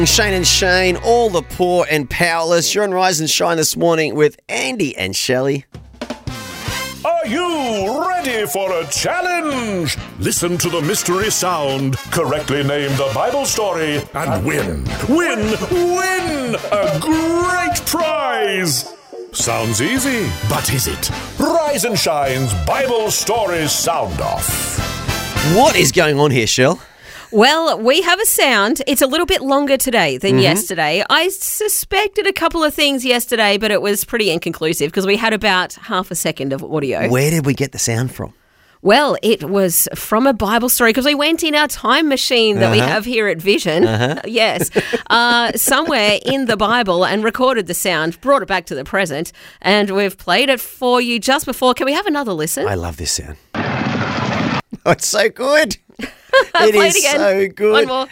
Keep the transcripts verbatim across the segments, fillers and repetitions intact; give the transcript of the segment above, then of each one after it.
Shane and Shane, all the poor and powerless. You're on Rise and Shine this morning with Andy and Shelley. Are you ready for a challenge? Listen to the mystery sound, correctly name the Bible story, and win, win, win a great prize. Sounds easy, but is it? Rise and Shine's Bible Stories Sound Off. What is going on here, Shell? Well, we have a sound. It's a little bit longer today than mm-hmm. yesterday. I suspected a couple of things yesterday, but it was pretty inconclusive because we had about half a second of audio. Where did we get the sound from? Well, it was from a Bible story because we went in our time machine that uh-huh. we have here at Vision. Uh-huh. Yes. Uh, somewhere in the Bible and recorded the sound, brought it back to the present, and we've played it for you just before. Can we have another listen? I love this sound. Oh, it's so good. It Play is it again. so good. One more.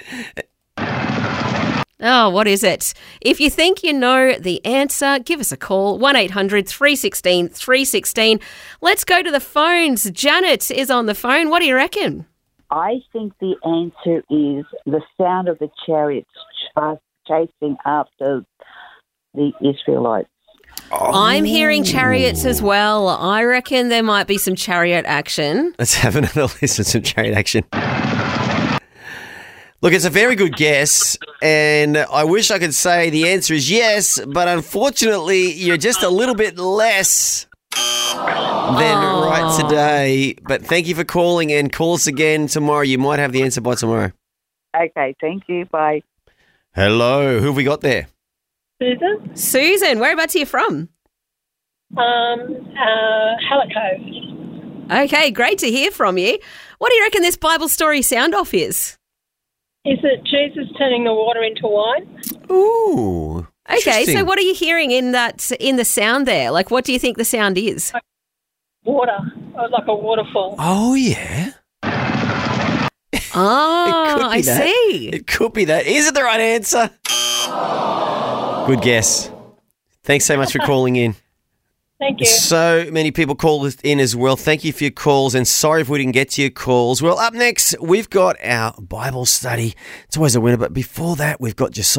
Oh, what is it? If you think you know the answer, give us a call, one eight hundred three one six three one six. Let's go to the phones. Janet is on the phone. What do you reckon? I think the answer is the sound of the chariots chasing after the Israelites. Oh. I'm hearing chariots as well. I reckon there might be some chariot action. Let's have another listen to some chariot action. Look, it's a very good guess, and I wish I could say the answer is yes, but unfortunately, you're just a little bit less than oh. right today. But thank you for calling, and call us again tomorrow. You might have the answer by tomorrow. Okay, thank you. Bye. Hello, who have we got there? Susan. Susan, whereabouts are you from? Um, uh, Hallett Cove. Okay, great to hear from you. What do you reckon this Bible story sound-off is? Is it Jesus turning the water into wine? Ooh. Okay, so what are you hearing in that in the sound there? Like, what do you think the sound is? Water, like a waterfall. Oh, yeah. Oh, I that. see. It could be that. Is it the right answer? Good guess. Thanks so much for calling in. Thank you. So many people called in as well. Thank you for your calls, and sorry if we didn't get to your calls. Well, up next, we've got our Bible study. It's always a winner, but before that, we've got Josiah.